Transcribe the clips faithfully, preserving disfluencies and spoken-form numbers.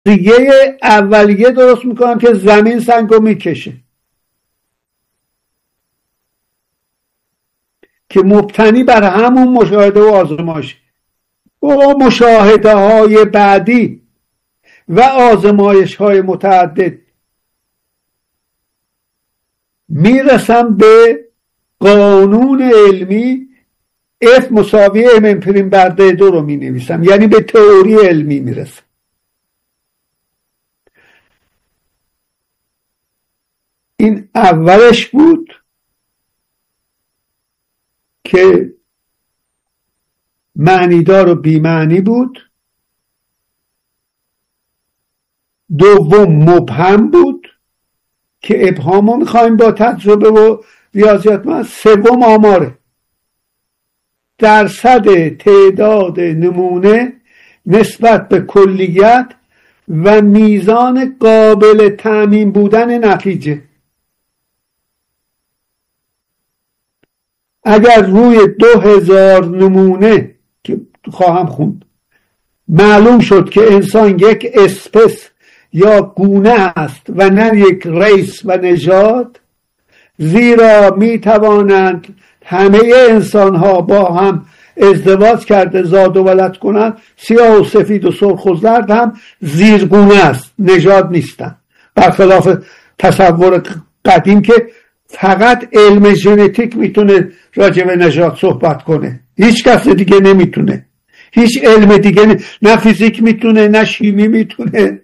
فرضیه اولیه درست میکنم که زمین سنگو میکشه، که مبتنی بر همون مشاهده و آزمایش و مشاهده های بعدی و آزمایش های متعدد میرسم به قانون علمی F مساوی M امپریم بر د دو رو می نویسم، یعنی به تئوری علمی میرسم. این اولش بود که معنیدار و بی‌معنی بود، دوم مبهم بود که ابهامو میخوایم با تجربه و ریاضیات ما، سوم آماره، درصد تعداد نمونه نسبت به کلیت و میزان قابل تعمیم بودن نتیجه. اگر روی دو هزار نمونه که خواهم خوند معلوم شد که انسان یک اسپس یا گونه است و نه یک ریس و نژاد، زیرا می توانند همه انسان ها با هم ازدواج کرده زاد و ولد کنند، سیاه و سفید و سرخ و زرد هم زیرگونه است، نژاد نیستند، برخلاف تصور قدیم که فقط علم ژنتیک میتونه راجع به نژاد صحبت کنه، هیچ کس دیگه نمیتونه، هیچ علم دیگه نه, نه فیزیک میتونه نه شیمی میتونه.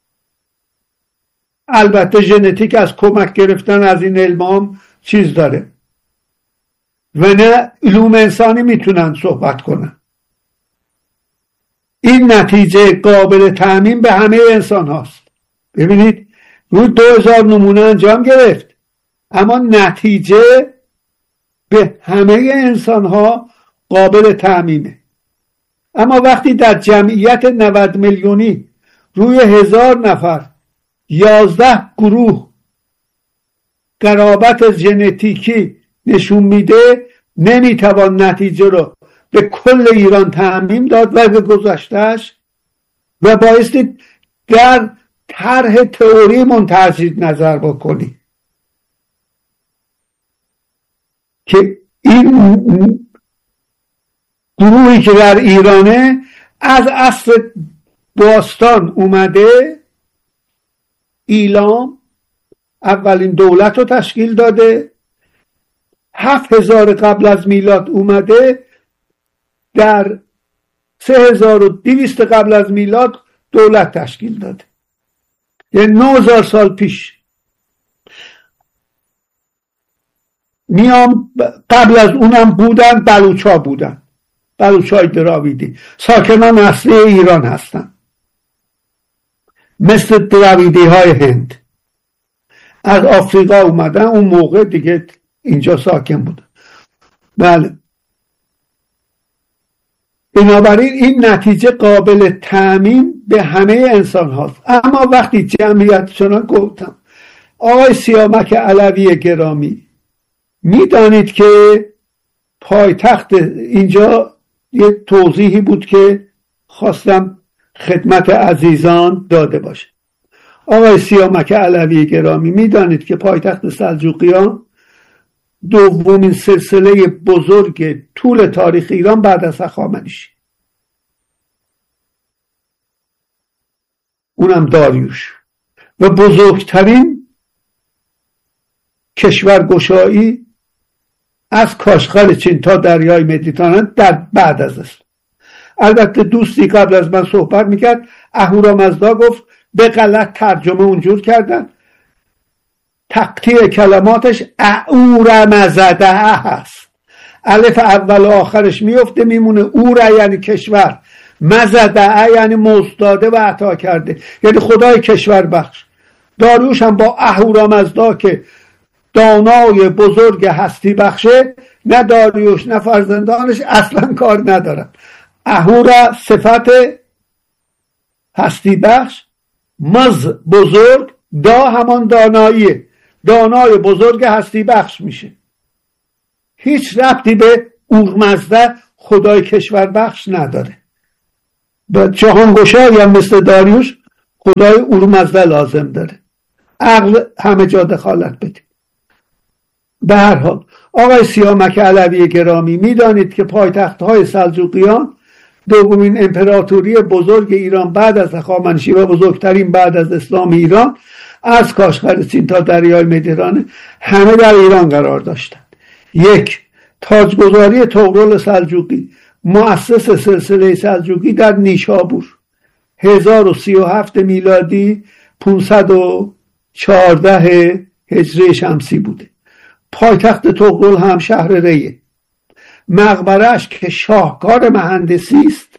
البته ژنتیک از کمک گرفتن از این علم هم چیز داره و نه علوم انسانی میتونن صحبت کنن. این نتیجه قابل تعمیم به همه انسان هاست. ببینید روی دو هزار نمونه انجام گرفت، اما نتیجه به همه انسان ها قابل تعمیمه. اما وقتی در جمعیت نود میلیونی روی هزار نفر یازده گروه قرابت ژنتیکی نشون میده، نمیتوان نتیجه رو به کل ایران تعمیم داد و به گذشتهش و بایستی در طرح تئوری منتجید نظر بکنی که این گروهی که در ایرانه از عصر باستان اومده، ایلام اولین دولت رو تشکیل داده، هفت هزار قبل از میلاد اومده، در سه هزار و دویست قبل از میلاد دولت تشکیل داده، یعنی نه هزار سال پیش. میام قبل از اونم بودن بلوچ ها بودن، بلوچ های دراویدی ساکنان اصلی ایران هستن، مثل دراویدی های هند از آفریقا اومدن، اون موقع دیگه اینجا ساکن بودن. بله، بنابراین این نتیجه قابل تعمیم به همه انسان هاست. اما وقتی جمعیت چنان گفتم، آقای سیامک علوی گرامی، میدانید که پایتخت، اینجا یه توضیحی بود که خواستم خدمت عزیزان داده باشه. آقای سیامک علوی گرامی، میدانید که پایتخت سلجوقیان دومین سلسله بزرگ طول تاریخ ایران بعد از هخامنشی، اونم داریوش، و بزرگترین کشورگشایی از کاشغر چین تا دریای مدیترانه در بعد از است. البته دوستی قبل از من صحبت میکرد، اهورامزدا گفت به غلط ترجمه اونجور کردن، تقطیع کلماتش اورمزده هست، الف اول و آخرش میفته میمونه، اوره یعنی کشور، مزده یعنی مزداده و عطا کرده، یعنی خدای کشور بخش. داریوش هم با اهورامزدا که دانای بزرگ هستی بخشه، نه داریوش نه فرزندانش اصلا کار ندارن. اهورا صفت هستی بخش، مز بزرگ، دا همان داناییه، دانای بزرگ هستی بخش میشه. هیچ ربطی به اورمزده خدای کشور بخش نداره. با جهانگشایی هم مثل داریوش خدای اورمزده لازم داره، عقل همه جا دخالت بده. به هر حال آقای سیامک علوی گرامی، میدانید که پایتخت‌های سلجوقیان دومین امپراتوری بزرگ ایران بعد از هخامنشی و بزرگترین بعد از اسلام ایران، از کاشغرچین تا دریای مدیترانه، همه در ایران قرار داشتند. یک، تاجگذاری طغرل سلجوقی مؤسس سلسله سلجوقی در نیشابور هزار و سی و هفت میلادی پانصد و چهارده هجری شمسی بوده. پایتخت طغرل هم شهر ریه. مقبرش که شاهکار مهندسی است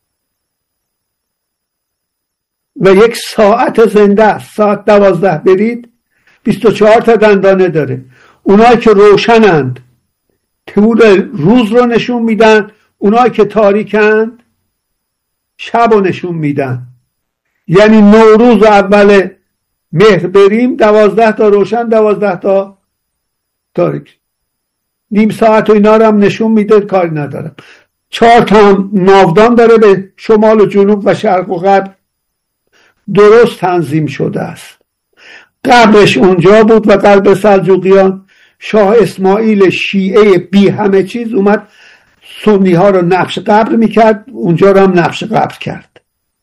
و یک ساعت زنده است، ساعت دوازده برید بیست و چهار تا دندانه داره. اونایی که روشنند طول روز رو نشون میدن، اونایی که تاریکند شب رو نشون میدن. یعنی نوروز اول مهر بریم دوازده تا روشن، دوازده تا تاریک، نیم ساعت و اینا رو هم نشون میده، کاری ندارم. چهار تا ناودان داره به شمال و جنوب و شرق و غرب درست تنظیم شده است. قبرش اونجا بود و قبر سلجوقیان شاه اسماعیل شیعه بی همه چیز اومد سنی ها رو نقش قبر میکرد، اونجا رو هم نقش قبر کرد.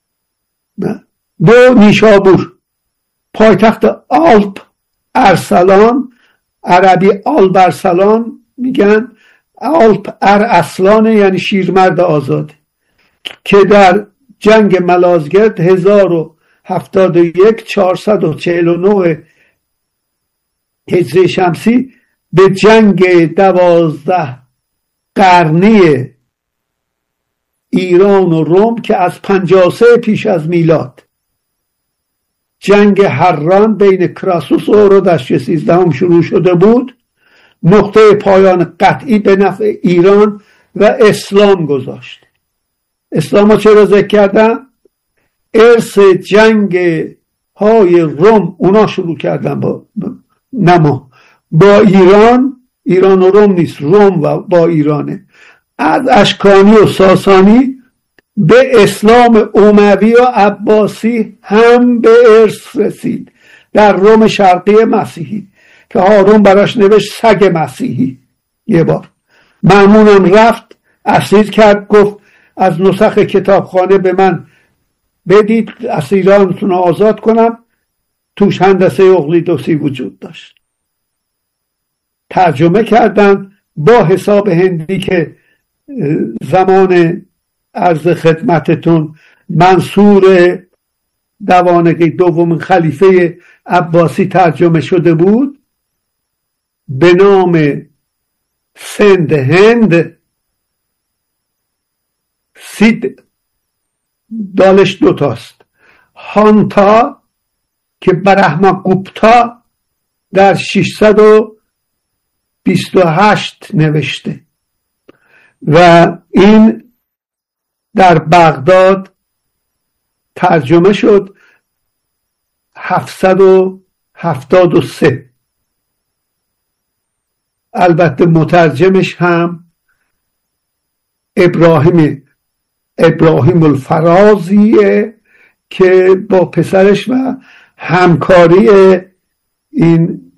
دو، نیشابور پایتخت آلپ ارسلان، عربی آلپ ارسلان میگن، آلپ ارسلان یعنی شیرمرد آزاد، که در جنگ ملازگرد هزار و هفتاد و یک چهارصد و چهل و نه هجری شمسی به جنگ دوازده قرنی ایران و روم که از پنجاه و سه پیش از میلاد، جنگ هران بین کراسوس و اورودش سیزدهم شروع شده بود، نقطه پایان قطعی به نفع ایران و اسلام گذاشت. اسلام رو چرا ذکر کردم؟ ارث جنگ های روم اونا شروع کردن با نما با ایران، ایران و روم نیست، روم و با ایرانه. از اشکانی و ساسانی به اسلام اموی و عباسی هم به ارث رسید. در روم شرقی مسیحی که هارون براش نوشت سگ مسیحی، یه بار مأمونم رفت اسیر کرد، گفت از نسخ کتابخانه به من بدید اسیرانتون رو آزاد کنم، توش هندسه اقلیدوسی وجود داشت. ترجمه کردن با حساب هندی که زمان عرض خدمتتون منصور دوانقی دومین خلیفه عباسی ترجمه شده بود به نام سند هند، سید دالش دوتاست، هانتا که برهما گوپتا در ششصد و بیست و هشت نوشته و این در بغداد ترجمه شد هفتصد و هفتاد و سه. البته مترجمش هم ابراهیم ابراهیم الفرازیه که با پسرش و همکاری این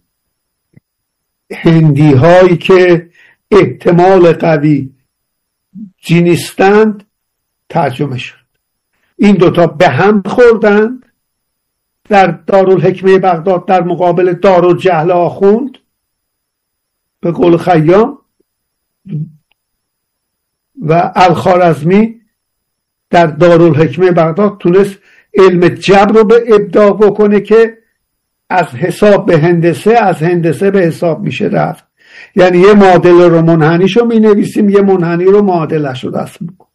هندی هایی که احتمال قوی جینیستند ترجمه شد. این دوتا به هم خوردند در دارالحکمه بغداد در مقابل دارالجهل آخوند به قول خیام، و الخوارزمی در دارالحکمه بغداد تونست علم جبر رو به ابداع بکنه که از حساب به هندسه، از هندسه به حساب میشه رفت. یعنی یه معادل رو منحنیشو می نویسیم، یه منحنی رو معادلش رو رسم میکنیم.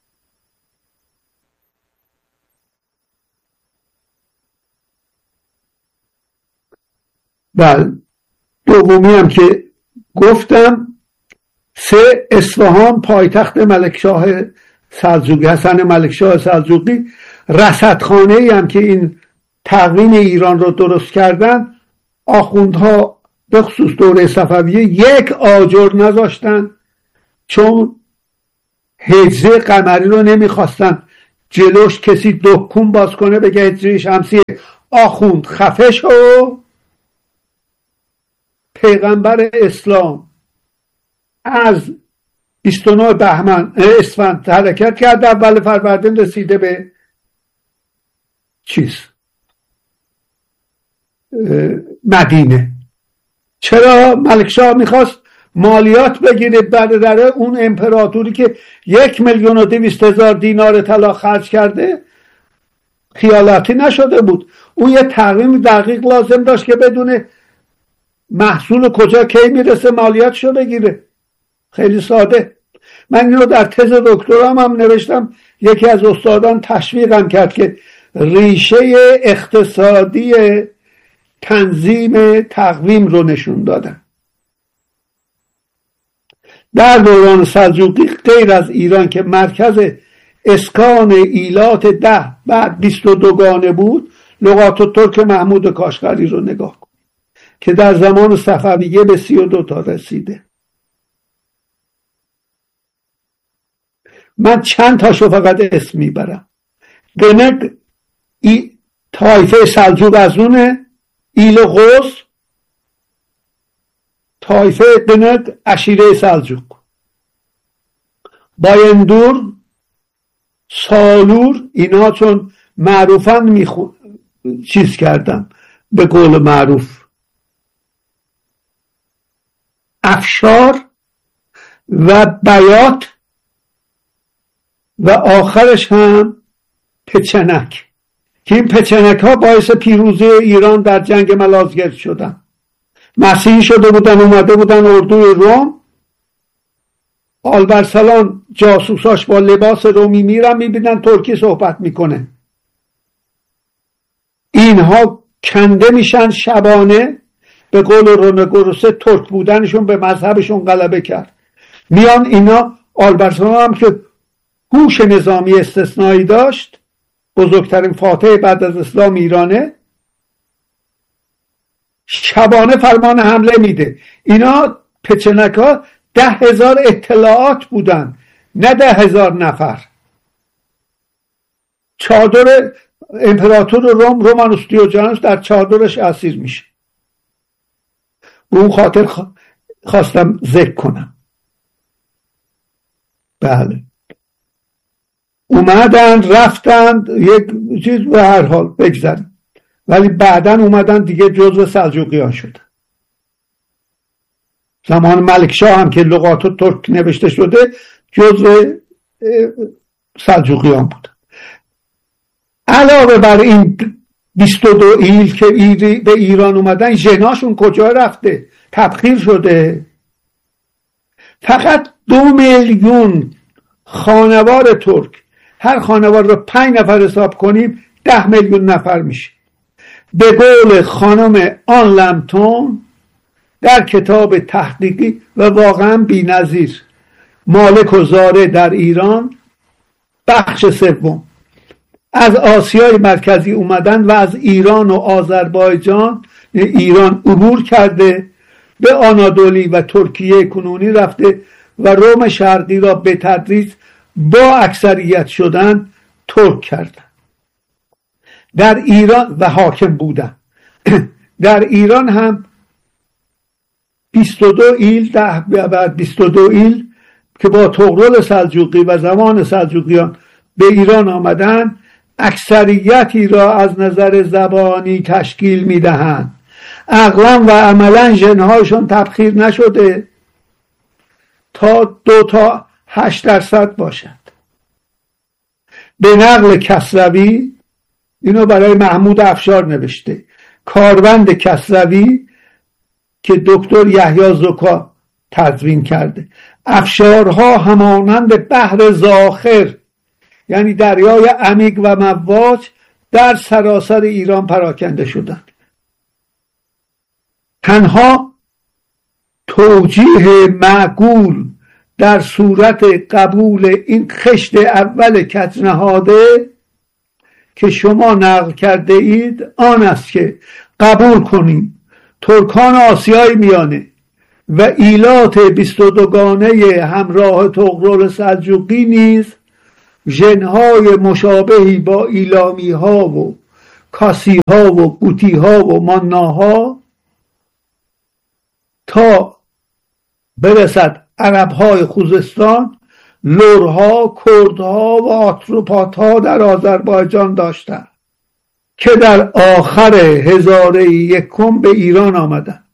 بله، دومی هم که گفتم، سه، اصفهان پایتخت ملکشاه سلجوقی، حسن ملکشاه سلجوقی، رصدخانه ای هم که این تقویم ایران رو درست کردن، آخوندها به خصوص دوره صفویه یک آجر نذاشتن، چون هجری قمری رو نمیخواستن جلوش کسی دکون باز کنه بگه هجری شمسی آخوند خفه شو، پیغمبر اسلام از بیست و نه بهمن اسفند حرکت کرد، اول فروردین رسیده به چیز مدینه. چرا؟ ملکشاه میخواست مالیات بگیره برادر اون امپراتوری که یک میلیون و دویست هزار دینار طلا خرج کرده، خیالاتی نشده بود. اون یه تقویم دقیق لازم داشت که بدونه محصول کجا کی میرسه مالیاتشو بگیره. خیلی ساده. من اینو در تز دکترام هم نوشتم، یکی از استادان تشویقم کرد که ریشه اقتصادی تنظیم تقویم رو نشون دادن. در دوران سلجوقی غیر از ایران که مرکز اسکان ایلات ده بعد بیست و دوگانه بود، لغات ترک محمود کاشغری رو نگاه کن که در زمان صفویه به سی و دو تا رسیده. من چند تاشو فقط اسم میبرم. دنگ ای طایفه سلجوق از اونه، ایل غوز طایفه دنگ عشیره سلجوق، بایندور، سالور، اینا چون معروفن میخو... چیز کردن به قول معروف. افشار و بیات و آخرش هم پچنک که این پچنک ها باعث پیروزی ایران در جنگ ملازگرد شدن. مسیحی شده بودن، اومده بودن اردوی روم، آلبرسلان جاسوساش با لباس رومی میرن میبینن ترکی صحبت میکنه، اینها کنده میشن شبانه. به قول رونگوروسه ترک بودنشون به مذهبشون غلبه کرد. میان اینا، آلبرسلان هم که هوش نظامی استثنایی داشت، بزرگترین فاتح بعد از اسلام ایرانه، شبانه فرمان حمله میده. اینا پچنک ها ده هزار اطلاعات بودن، نه ده هزار نفر. چادر امپراتور روم رومانوس دیوجانوس در چادرش اسیر میشه. به اون خاطر خواستم ذکر کنم. بله، اومدن رفتن یک چیز به هر حال بگذاریم، ولی بعدن اومدن دیگه جزو سلجوقیان شدن. زمان ملکشاه هم که لغات ترک نوشته شده جزو سلجوقیان بودن. علاوه بر این بیست و دو ایل که به ایران اومدن، ژناشون کجا رفته؟ تبخیر شده. فقط دو میلیون خانوار ترک، هر خانوار رو پنج نفر حساب کنیم ده میلیون نفر میشه. به قول خانم آن لمتون در کتاب تحقیقی و واقعا بی‌نظیر مالک و زاره در ایران بخش سوم، از آسیای مرکزی اومدن و از ایران و آذربایجان، ایران عبور کرده به آنادولی و ترکیه کنونی رفته و روم شرقی را به تدریج با اکثریت شدن ترک کردن. در ایران و حاکم بودن. در ایران هم بیست و دو ایل ده بعد بیست و دو ایل که با طغرل سلجوقی و زمان سلجوقیان به ایران آمدن، اکثریتی را از نظر زبانی تشکیل میدهند. عقلا و عملا ژنهاشون تبخیر نشده تا دو تا هشت درصد باشد. به نقل کسروی، اینو برای محمود افشار نوشته، کاربند کسروی که دکتر یحیی زکا تدوین کرده، افشارها همانند بحر زاخر، یعنی دریای عمیق و مواج، در سراسر ایران پراکنده شدند. تنها توجیه معقول در صورت قبول این خشت اول کجنهاده که شما نقل کرده اید آن است که قبول کنیم ترکان آسیای میانه و ایلات بیست و دوگانه همراه طغرل سلجوقی نیز ژنهای مشابهی با ایلامی ها و کاسی ها و گوتی ها و ماناها تا برسد عرب های خوزستان لرها، کردها و آتروپات ها در آذربایجان داشتند که در آخر هزاره یکم به ایران آمدند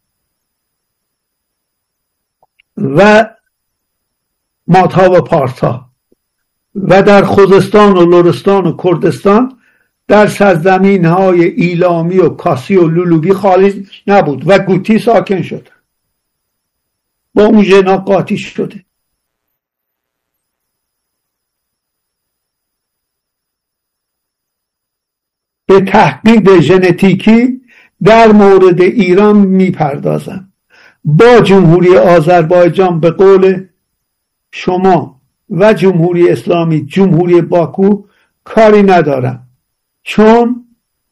و ماتها و پارسا و در خوزستان و لرستان و کردستان در سرزمین های ایلامی و کاسی و لولوبی خالی نبود و گوتی ساکن شد، با اون ژنا قاطی شده. به تحقیق ژنتیکی در مورد ایران میپردازم. با جمهوری آذربایجان به قول شما و جمهوری اسلامی جمهوری باکو کاری ندارم، چون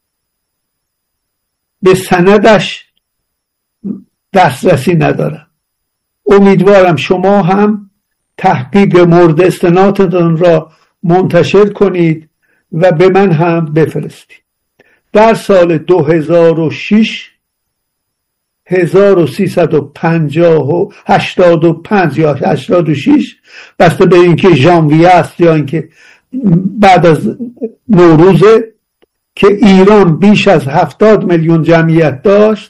به سندش دسترسی ندارم. امیدوارم شما هم تحقیق مورد استنادتان را منتشر کنید و به من هم بفرستید. در سال دو هزار و شش هزار و سیصد و پنجاه و هشتاد و پنج یا هشتاد و شش، بسته به اینکه ژانویه است یا اینکه بعد از نوروزه، که ایران بیش از هفتاد میلیون جمعیت داشت،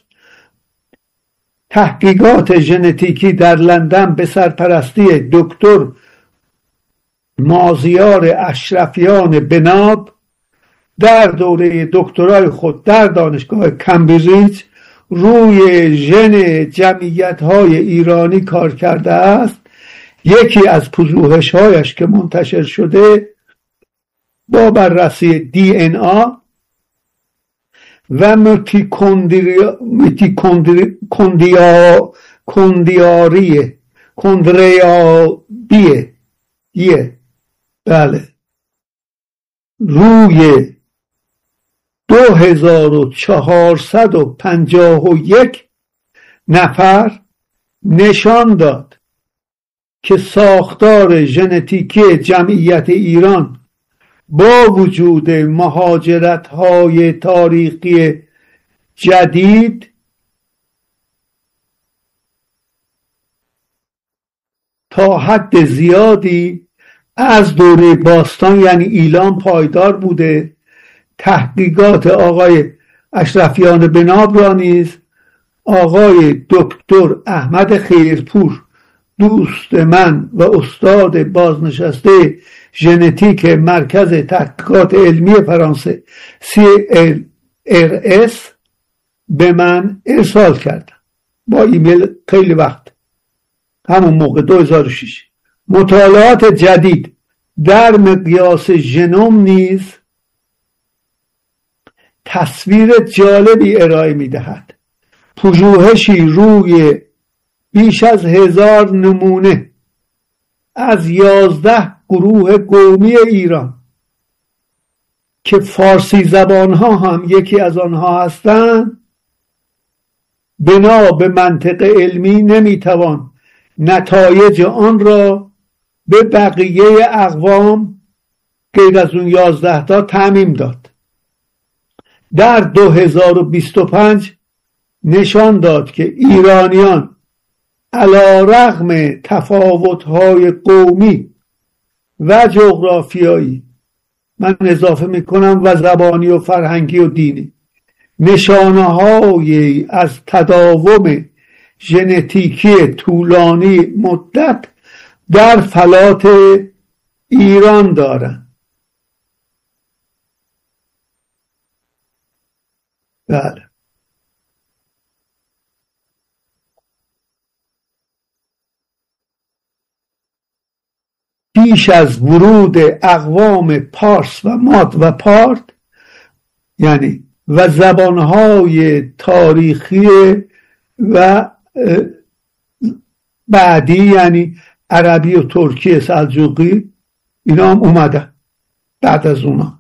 تحقیقات ژنتیکی در لندن به سرپرستی دکتر مازیار اشرفیان بناب در دوره دکترای خود در دانشگاه کمبریج روی ژن جمعیت‌های ایرانی کار کرده است. یکی از پژوهش‌هایش که منتشر شده با بررسی دی ان آ و میتوکندریاریه کندریابیه یه بله روی دو هزار و چهارصد و پنجاه و یک نفر نشان داد که ساختار ژنتیکی جمعیت ایران با وجود مهاجرت‌های تاریخی جدید تا حد زیادی از دوره باستان یعنی ایلام پایدار بوده. تحقیقات آقای اشرفیان بناب را نیز آقای دکتر احمد خیرپور، دوست من و استاد بازنشسته ژنتیک مرکز تحقیقات علمی فرانسه سی ال ار اس، به من ارسال کردن با ایمیل خیلی وقت، همون موقع دو هزار و شش. مطالعات جدید در مقیاس ژنوم نیز تصویر جالبی ارائه می‌دهد. پژوهشی روی بیش از هزار نمونه از یازده گروه قومی ایران که فارسی زبان ها هم یکی از آنها هستند، بنا به منطق علمی نمیتوان نتایج آن را به بقیه اقوام غیر از اون یازده تا تعمیم داد. در دو هزار و بیست و پنج نشان داد که ایرانیان علی رغم تفاوت‌های قومی و جغرافیایی، من اضافه میکنم و زبانی و فرهنگی و دینی، نشانه‌هایی از تداوم ژنتیکی طولانی مدت در فلات ایران دارند. بله. پیش از ورود اقوام پارس و ماد و پارت یعنی و زبانهای تاریخی و بعدی یعنی عربی و ترکی سلجوقی، اینا هم اومدن بعد از اونا،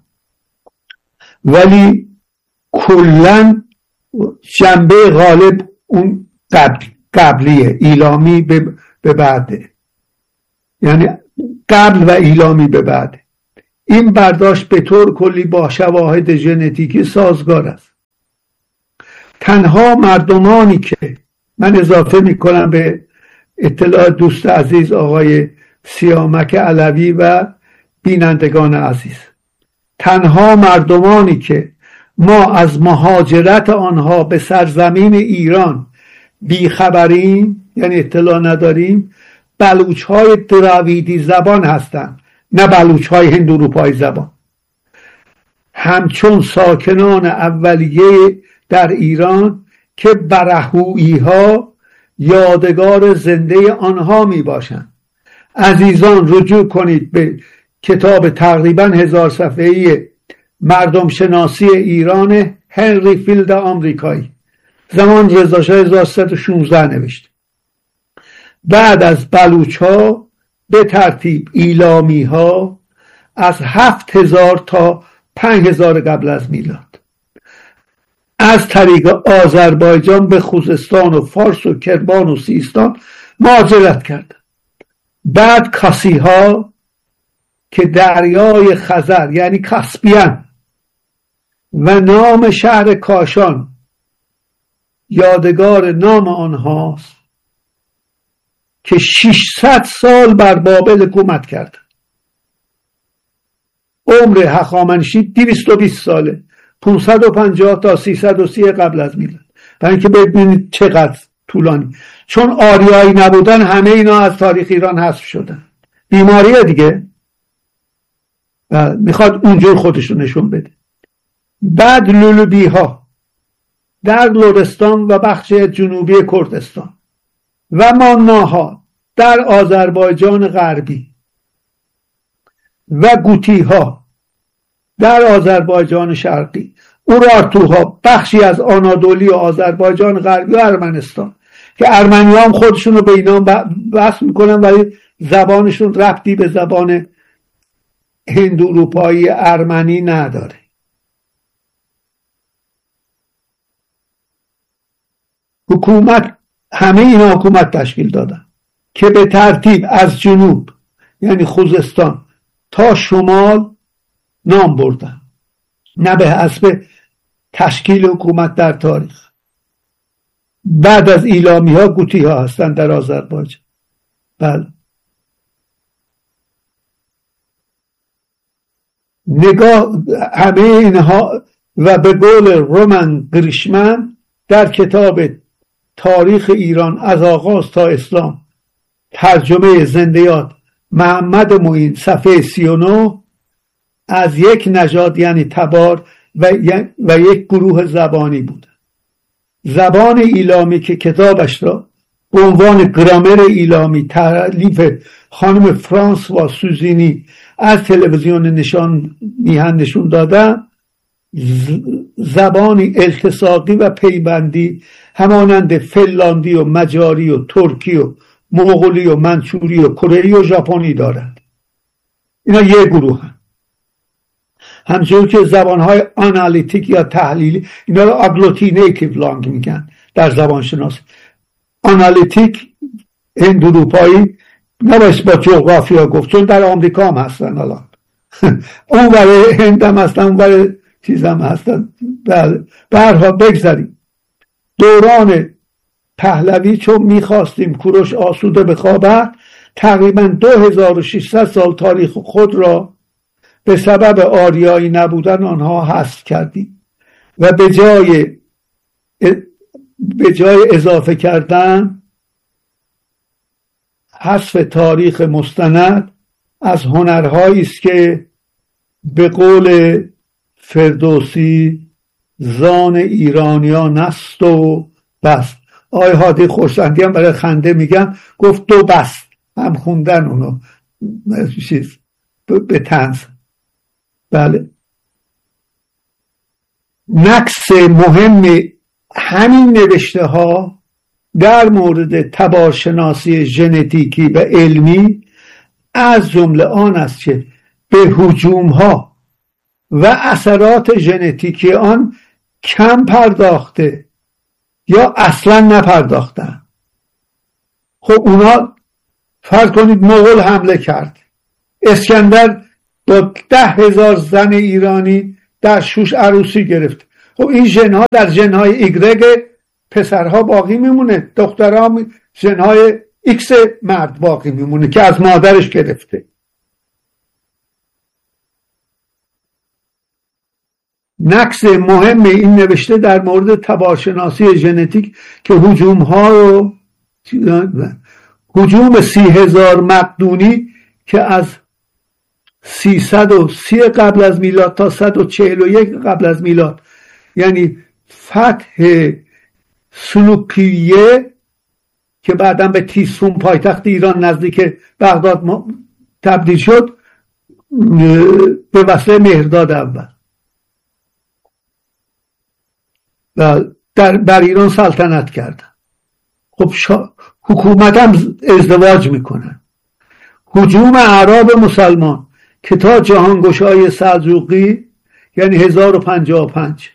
ولی کلن جنبه غالب اون قبل قبلیه، ایلامی به بعده، یعنی قبل و ایلامی به بعد. این برداشت به طور کلی با شواهد ژنتیکی سازگار است. تنها مردمانی که، من اضافه میکنم به اطلاع دوست عزیز آقای سیامک علوی و بینندگان عزیز، تنها مردمانی که ما از مهاجرت آنها به سرزمین ایران بیخبریم، یعنی اطلاع نداریم، بلوچ های دراویدی زبان هستند، نه بلوچ های هندواروپایی زبان. همچون ساکنان اولیه در ایران که برهویی ها یادگار زنده آنها می باشند. عزیزان رجوع کنید به کتاب تقریبا هزار صفحه‌ای مردم شناسی ایران هنری فیلد آمریکایی، زمان رضا شاه هزار و سیصد و شانزده نوشته. بعد از بلوچ ها به ترتیب ایلامی ها از هفت هزار تا پنج هزار قبل از میلاد از طریق آذربایجان به خوزستان و فارس و کرمان و سیستان مهاجرت کردند. بعد کاسی ها که دریای خزر یعنی کاسپیان و نام شهر کاشان یادگار نام آنهاست که ششصد سال بر بابل حکومت کرد. عمر هخامنشی دویست و بیست ساله، پانصد و پنجاه تا سیصد و سی قبل از میلاد. برای اینکه ببینید چقدر طولانی، چون آریایی نبودن همه اینا از تاریخ ایران حذف شدن. بیماریه دیگه و میخواد اونجور خودش رو نشون بده. بعد لولوبی ها در لرستان و بخش جنوبی کردستان و ماناها در آذربایجان غربی و گوتی ها در آذربایجان شرقی، اورارتوها بخشی از آنادولی و آذربایجان غربی و ارمنستان که ارمنی هم خودشون رو به اینا بحث میکنن ولی زبانشون ربطی به زبان هندواروپایی ارمنی نداره. حکومت، همه اینا حکومت تشکیل دادن که به ترتیب از جنوب یعنی خوزستان تا شمال نام بردن، نه به حسب تشکیل حکومت در تاریخ. بعد از ایلامی ها گوتی ها هستن در آذربایجان. بله، نگاه همه اینها. و به قول رومن گریشمن در کتاب تاریخ ایران از آغاز تا اسلام، ترجمه زندیات محمد معین، صفحه سی و نه، از یک نژاد یعنی تبار و, و یک گروه زبانی بود. زبان ایلامی که کتابش را به عنوان گرامر ایلامی تالیف خانم فرانسوا سوزینی از تلویزیون نشان میهن نشون دادن، زبانی التصاقی و پیوندی همانند فنلاندی و مجاری و ترکی و مغولی و منچوری و کره‌ای و ژاپنی دارند. اینا یک گروه هم. همچنین که زبانهای آنالیتیک یا تحلیلی، اینا رو اگلوتینیتیو لانگ میگن در زبان شناسی. آنالیتیک هندواروپایی نباید با جغرافیا گفت، چون در آمریکا هم هستن الان اون برای هند هم هستن، اون برای چیز هم هستن. بله، به هر حال بگذاریم. دوران پهلوی چون میخواستیم کوروش آسوده بخوابد، تقریبا دو هزار و ششصد سال تاریخ خود را به سبب آریایی نبودن آنها حذف کردیم و به جای به جای اضافه کردن حذف تاریخ مستند از هنرهایی است که به قول فردوسی زان ایرانیان است و بس. آقای هادی خورسندی هم برای خنده میگم گفت دو بست، هم خوندن اونو چیز به طنز. بله، نقص مهم همین نوشته ها در مورد تبارشناسی ژنتیکی و علمی از جمله آن است که به هجوم ها و اثرات ژنتیکی آن کم پرداخته یا اصلا نپرداختن. خب اونا فرض کنید مغول حمله کرد، اسکندر با ده هزار زن ایرانی در شوش عروسی گرفت. خب این ژنها در ژنهای ایگرگ پسرها باقی میمونه، دخترها ژنهای ایکس مرد باقی میمونه که از مادرش گرفته. نکس مهم این نوشته در مورد تبارشناسی ژنتیک که هجوم ها رو هجوم سی هزار مقدونی که از سیصد و سی قبل از میلاد تا صد و چهل و یک قبل از میلاد، یعنی فتح سلوکیه که بعداً به تیسفون پایتخت ایران نزدیک بغداد تبدیل شد، به وسیله مهرداد اول و در بر ایران سلطنت کردن. خب شا... حکومت هم ازدواج میکنن. هجوم اعراب مسلمان که تا جهانگشای سلجوقی یعنی هزار و پنجاه و پنج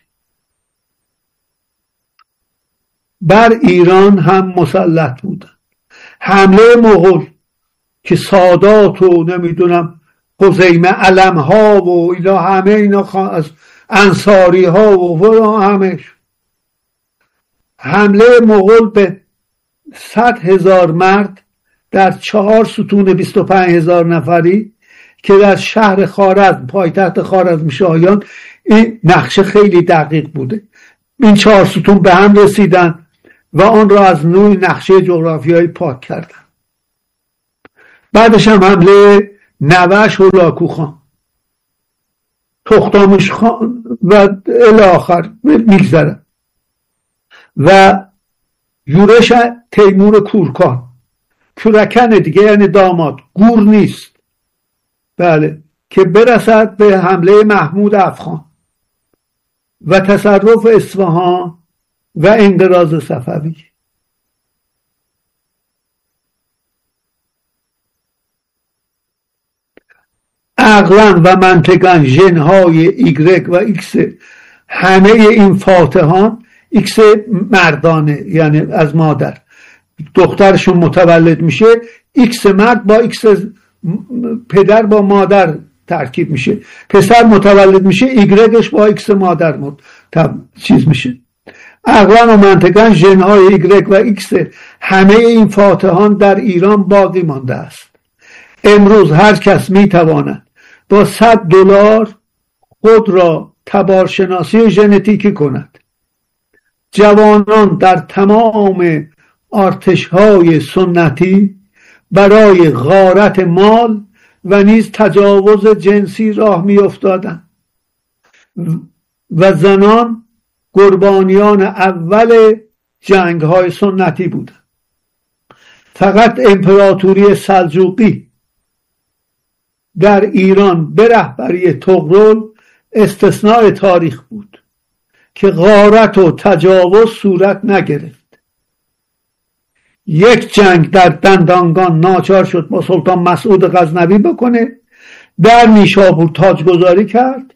بر ایران هم مسلط بودن. حمله مغول که سادات و نمیدونم خزیمه علم ها و اینا همه اینا از انصاری ها و همه حمله مغول به صد هزار مرد در چهار ستون بیست و پنج هزار نفری که در شهر خوارزم پایتخت خوارزمشاهیان، این نقشه خیلی دقیق بوده. این چهار ستون به هم رسیدن و آن را از نوع نقشه جغرافیایی پاک کردن. بعدش هم حمله نوش هولاکو خان، تختامش خان و الی آخر میگذره و یورش تیمور کورکان، کورکن دیگه یعنی داماد، گور نیست، بله، که برسد به حمله محمود افغان و تصرف اصفهان و انقراض صفوی. عقلا و منطقا ژنهای ایگرگ و ایکس همه این فاتحان، ایکس مردانه یعنی از مادر، دخترشون متولد میشه، ایکس مرد با ایکس پدر با مادر ترکیب میشه، پسر متولد میشه ایگرگش با ایکس مادر مد... چیز میشه. عقلا و منطقا ژنهای ایگرگ و ایکس همه این فاتحان در ایران باقی مانده است. امروز هر کس میتواند با صد دلار خود را تبارشناسی ژنتیکی کند. جوانان در تمام ارتش‌های سنتی برای غارت مال و نیز تجاوز جنسی راه می‌افتادند و زنان قربانیان اول جنگ‌های سنتی بودند. فقط امپراتوری سلجوقی در ایران به رهبری طغرل استثناء تاریخ بود که غارت و تجاوز صورت نگرفت. یک جنگ در دندانگان ناچار شد با سلطان مسعود غزنوی بکنه، در نیشابور تاجگذاری کرد.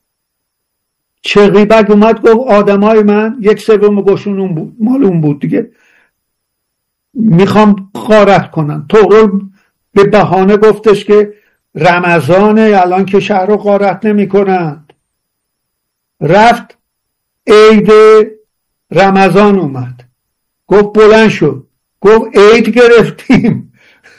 چغیبک اومد گفت آدمای من یک سوم گوشون اون بود، مال اون بود دیگه، میخوام غارت کنن. طغرل به بهانه گفتش که رمضانه، الان که شهر رو غارت نمی کنند. رفت عید رمضان اومد، گفت بلند شد، گفت عید گرفتیم،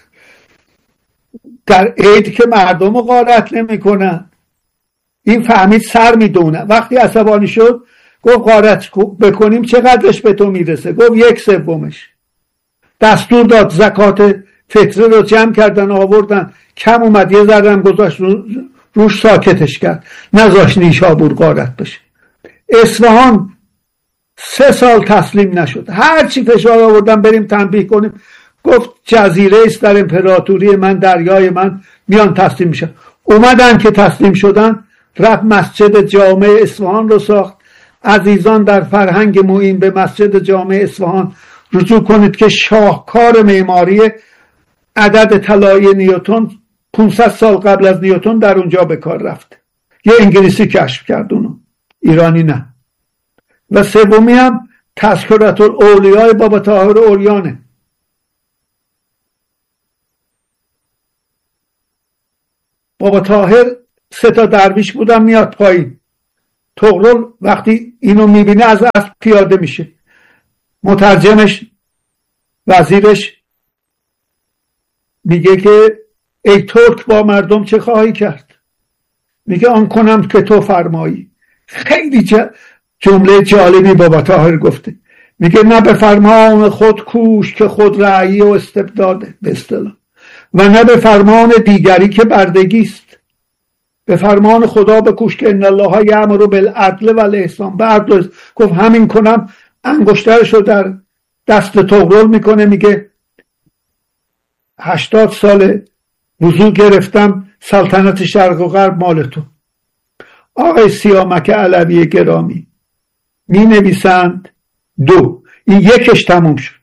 در عید که مردم رو غارت نمی کنن. این فهمید سر می دونه. وقتی عصبانی شد گفت غارت بکنیم چقدرش به تو میرسه؟ گفت یک سومش. دستور داد زکات فطره رو جمع کردن آوردن، کم اومد یه ذره هم گذاشت روش ساکتش کرد، نذاشت نیشابور غارت بشه. اصفهان سه سال تسلیم نشد، هر چی فشار آوردن بریم تنبیه کنیم، گفت جزیره است در امپراتوری من، دریای من، میان تسلیم میشن. اومدن که تسلیم شدن، رفت مسجد جامع اصفهان رو ساخت. عزیزان در فرهنگ موین به مسجد جامع اصفهان رجوع کنید که شاهکار معماری، عدد طلایی نیوتن پانصد سال قبل از نیوتن در اونجا به کار رفت. یه انگلیسی کشف کرد اونو، ایرانی نه. و سومی هم تذکرة الاولیاء بابا طاهر عریانه. بابا طاهر سه تا درویش بودن میاد پایین. طغرل وقتی اینو میبینه از اسب پیاده میشه. مترجمش وزیرش میگه که ای ترک با مردم چه خواهی کرد؟ میگه آن کنم که تو فرمایی. خیلی جمله جالبی بابا طاهر گفته. میگه نه به فرمان خود کوش که خود رعیی و استبداده به اصطلاح، و نه به فرمان دیگری که بردگی است. به فرمان خدا بکوش که ان الله یأمر بالعدل و الاحسان. بعد گفت همین کنم. انگشترشو در دست طغرل میکنه، میگه هشتاد سال وضو گرفتم، سلطنت شرق و غرب مال تو. آقای سیامک علوی گرامی می نویسند دو، این یکش تموم شد.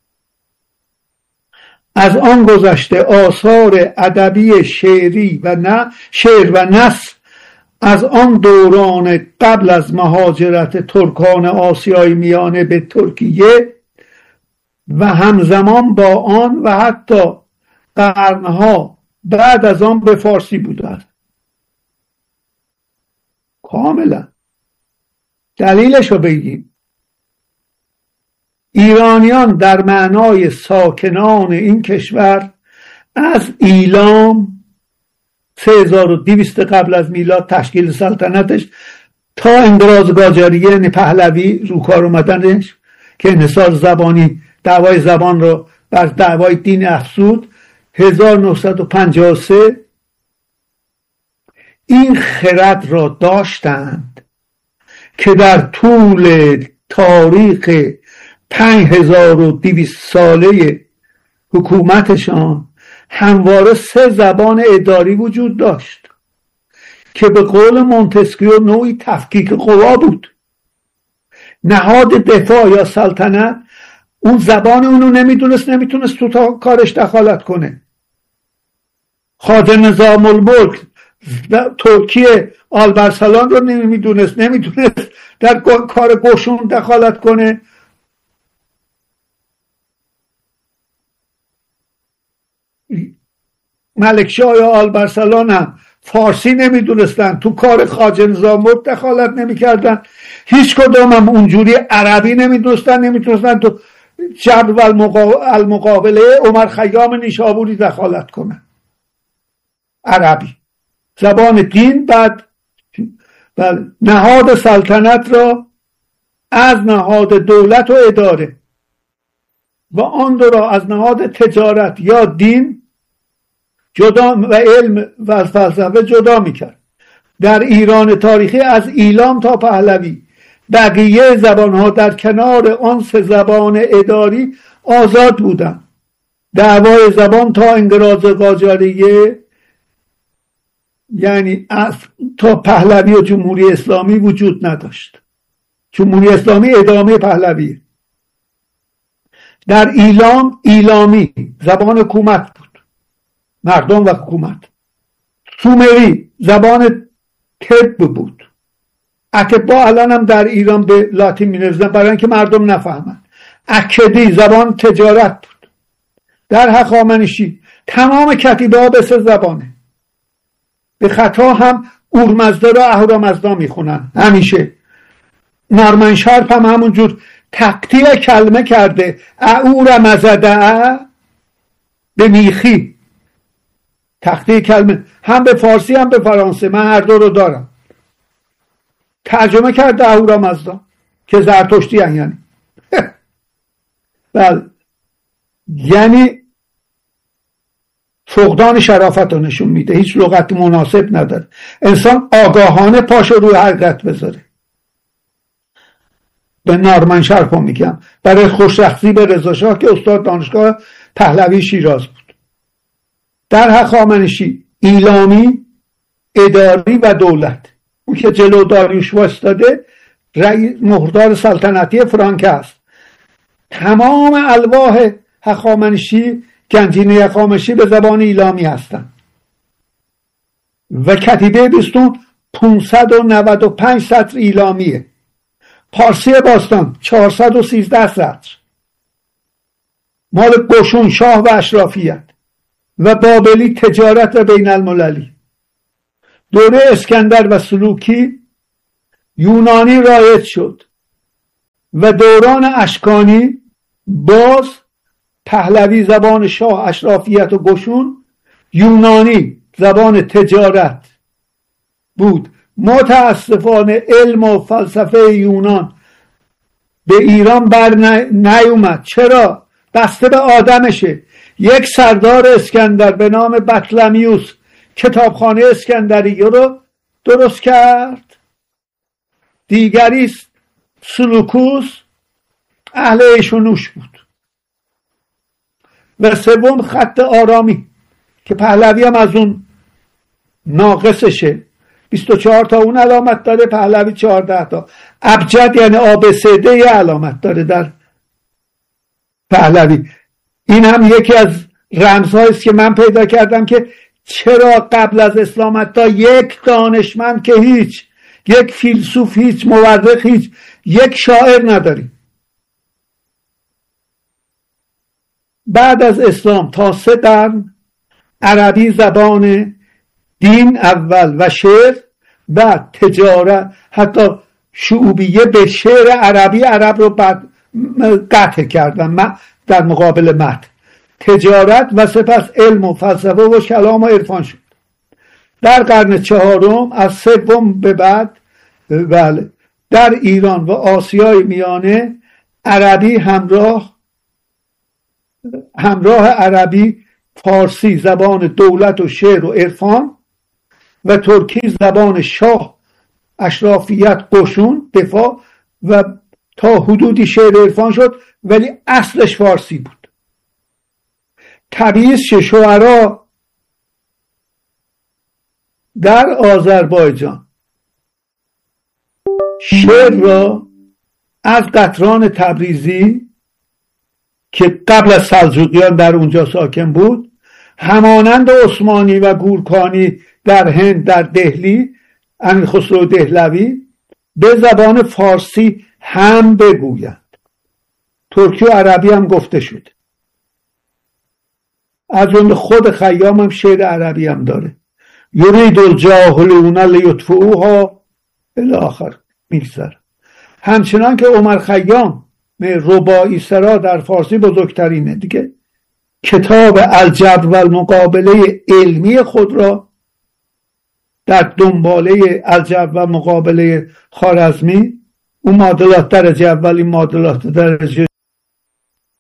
از آن گذشته آثار ادبی شعری و نه شعر و نثر از آن دوران قبل از مهاجرت ترکان آسیای میانه به ترکیه و همزمان با آن و حتی قرنها بعد از آن به فارسی بوده است. کاملا. دلیلش رو بگیم. ایرانیان در معنای ساکنان این کشور از ایلام سه هزار و دویست قبل از میلاد تشکیل سلطنتش تا انقراض قاجاریه یعنی پهلوی رو کار اومدنش که انحصار زبانی دعوای زبان رو بر دعوای دین افزود هزار و نهصد و پنجاه و سه این خرد را داشتند که در طول تاریخ پنج هزار و دویست ساله حکومتشان همواره سه زبان اداری وجود داشت که به قول مونتسکیو نوعی تفکیک قوا بود. نهاد دفاع یا سلطنت اون زبان اونو نمیدونست، نمیتونست تو تا کارش دخالت کنه. خادم نظام الملک ترکیه آلبرسلان رو نمیدونست، نمیتونست در کار قشون دخالت کنه. ملکشاه یا آلبرسلان هم فارسی نمیدونستن، تو کار خواجه نظام الملک دخالت نمیکردن. هیچ کدوم هم اونجوری عربی نمیدونستن، نمیتونستن تو جبر المقابله عمر خیام نیشابوری دخالت کنن. عربی زبان دین. بعد نهاد سلطنت را از نهاد دولت و اداره و آن دو را از نهاد تجارت یا دین جدا و علم و فلسفه جدا میکرد. در ایران تاریخی از ایلام تا پهلوی بقیه زبانها در کنار آن سه زبان اداری آزاد بودند. دعوای زبان تا انقراض قاجاریه یعنی تا پهلوی و جمهوری اسلامی وجود نداشت. جمهوری اسلامی ادامه پهلوی. در ایلام ایلامی زبان حکومت بود، مردم و حکومت. سومری زبان طب بود. اکبا الان هم در ایران به لاتین می نویسن برای اینکه مردم نفهمند. اکدی زبان تجارت بود. در هخامنشی تمام کتیبه ها به سه زبانه. به خطا هم اورمزدا را اهورامزدا میخونن همیشه. نارمن شارپ هم همونجور تقطیع کلمه کرده، اهورامزدا به میخی. تقطیع کلمه هم به فارسی هم به فرانسه. من هر دو رو دارم. ترجمه کرده اهورامزدا که زرتشتی هن یعنی بله، یعنی فقدان شرافت رو نشون میده. هیچ لغت مناسب نداره. انسان آگاهانه پاشو روی حقیقت بذاره. به نارمن شارپ میگم برای خوشرخصی به رضا شاه که استاد دانشگاه پهلوی شیراز بود. در هخامنشی ایلامی اداری و دولت. اون که جلو داریوش وایستاده رئیس مهردار سلطنتی فرانکه است. تمام الواح هخامنشی گنجینه هخامنشی به زبان ایلامی هستند و کتیبه بیستون پانصد و نود و پنج سطر ایلامیه. پارسی باستان چهارصد و سیزده سطر مال قشون شاه و اشرافیت و بابلی تجارت و بین المللی. دوره اسکندر و سلوکی یونانی رایج شد و دوران اشکانی باز پهلوی زبان شاه، اشرافیت و گشون، یونانی زبان تجارت بود. متاسفانه علم و فلسفه یونان به ایران بر نیومد. چرا؟ بسته به آدمشه. یک سردار اسکندر به نام بطلمیوس کتابخانه اسکندریه رو درست کرد، دیگری سلوکوس اهل عیش و نوش بود، و سوم خط آرامی که پهلوی هم از اون ناقصشه، بیست و چهار تا اون علامت داره، پهلوی چهارده تا. ابجد یعنی آبسیده یه علامت داره در پهلوی. این هم یکی از رمزهاییست که من پیدا کردم که چرا قبل از اسلام حتی یک دانشمند که هیچ، یک فیلسوف هیچ، مورخ هیچ، یک شاعر نداریم. بعد از اسلام تا سه قرن عربی زبان دین اول و شعر و تجارت، حتی شعوبیه به شعر عربی عرب رو بعد قطع کردن در مقابل متن، تجارت و سپس علم و فلسفه و کلام و عرفان شد. در قرن چهارم از سوم به بعد بله در ایران و آسیای میانه عربی همراه همراه عربی فارسی زبان دولت و شعر و عرفان و ترکی زبان شاه، اشرافیت، قشون، دفاع و تا حدودی شعر و عرفان شد، ولی اصلش فارسی بود. طبیعی است شعرا در آذربایجان شعر را از قطران تبریزی که قبل از سلجوقیان در اونجا ساکن بود، همانند عثمانی و گورکانی در هند، در دهلی، امیرخسرو دهلوی، به زبان فارسی هم بگویند. ترکی و عربی هم گفته شد. از جمله خود خیام هم شعر عربی هم داره. یرید الجاهلون لیطفئوها الی آخر میگذره. همچنان که عمر خیام رباعی سرا در فارسی بزرگترینه دیگه، کتاب الجبر و المقابله علمی خود را در دنباله الجبر و مقابله خوارزمی، اون معادلات درجه اولی، معادلات درجه